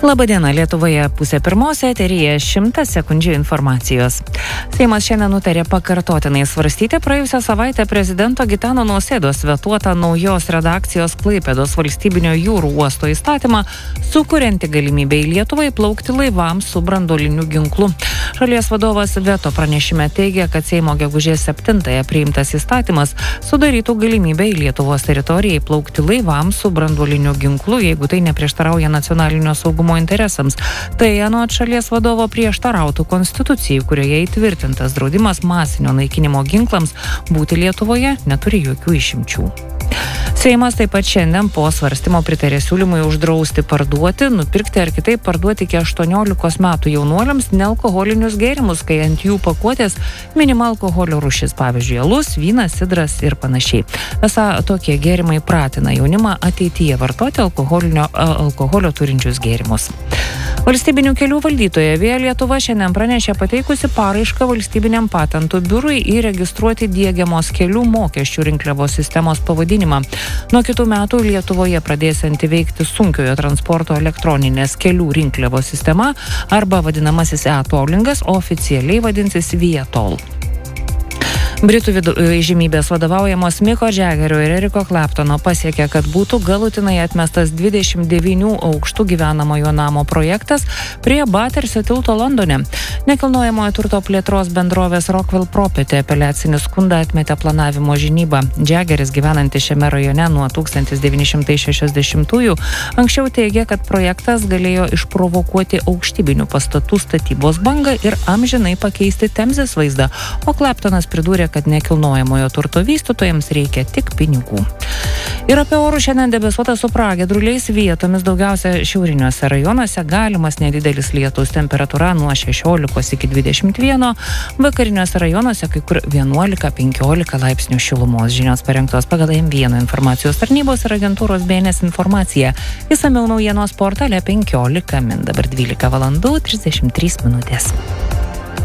Labadiena, Lietuvoje 9:30 eteryje 100 sekundžių informacijos. Seimas šiandien nutarė pakartotinai svarstyti praėjusią savaitę prezidento Gitano Nausėdos vetuotą naujos redakcijos Klaipėdos valstybinio jūrų uosto įstatymą, sukurianti galimybę į Lietuvą įplaukti laivams su branduoliniu ginklu. Šalies vadovas veto pranešime teigia, kad Seimo gegužės 7-ąją priimtas įstatymas sudarytų galimybę į Lietuvos teritoriją įplaukti laivams su branduoliniu ginklu, jeigu tai neprieštarauja nacionalinio saugumo interesams. Tai anot šalies vadovo prieštarautų konstitucijai, kurioje įtvirtintas draudimas masinio naikinimo ginklams būti Lietuvoje neturi jokių išimčių. Seimas taip pat šiandien po svarstymo pritarė siūlymui uždrausti parduoti, nupirkti ar kitaip parduoti iki 18 metų jaunuoliams nealkoholinius gėrimus, kai ant jų pakuotės minima alkoholio rūšis, pavyzdžiui, alus, vynas, sidras ir panašiai. Esą tokie gėrimai pratina jaunimą ateityje vartoti alkoholio turinčius gėrimus. Valstybinių kelių valdytoja Via Lietuva šiandien pranešė pateikusi paraišką valstybiniam patentų biurui įregistruoti diegiamos kelių mokesčių rinkliavos sistemos pavadinimą. Nuo kitų metų Lietuvoje pradėsianti veikti sunkiojo transporto elektroninės kelių rinkliavos sistema arba vadinamasis e-tollingas, oficialiai vadinsis Vietol. Britų įžymybės vadovaujamos Miko Jaggerio ir Eriko Claptono pasiekė, kad būtų galutinai atmestas 29 aukštų gyvenamojo namo projektas prie Batersio tilto Londone. Nekilnojamojo turto plėtros bendrovės Rockwell Property apeliacinį skundą atmetė planavimo žinyba. Jaggeris, gyvenantis šiame rajone nuo 1960-ųjų, anksčiau teigė, kad projektas galėjo išprovokuoti aukštybinių pastatų statybos bangą ir amžinai pakeisti Temzės vaizdą, o Claptonas pridūrė, kad nekilnojamojo turto vystytojams reikia tik pinigų. Ir apie orų šiandien debesuota su pragiedruliais, vietomis daugiausia šiauriniuose rajonuose galimas nedidelis lietus, temperatūra nuo 16 iki 21, vakariniuose rajonuose kai kur 11-15 laipsnių šilumos. Žinios parengtos pagal M1 informacijos tarnybos ir agentūros BNS informacija. Išsamiau naujienos portale 15 min. Dabar 12:33.